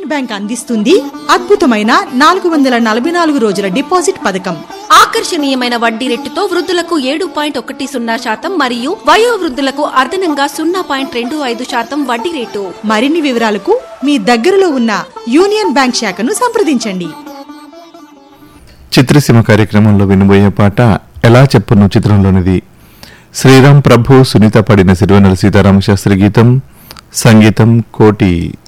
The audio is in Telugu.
యూనియన్ బ్యాంక్ అందిస్తుంది అద్భుతమైన 444 రోజుల డిపాజిట్ పథకం. ఆకర్షణీయమైన వడ్డీ రేటుతో వృద్ధులకు 7.10% మరియు వయోవృద్ధులకు అదనంగా 0.25% వడ్డీ రేటు. మరిన్ని వివరాలకు మీ దగ్గరలో ఉన్న యూనియన్ బ్యాంక్ శాఖను సంప్రదించండి. చిత్రసీమ కార్యక్రమంలో వినబోయే పాట ఎలా చెప్పును చిత్రంలోనిది. శ్రీరామ్ ప్రభు సునీత పాడిన సిరివెన్నెల సీతారామ శాస్త్రి గీతం, సంగీతం కోటి.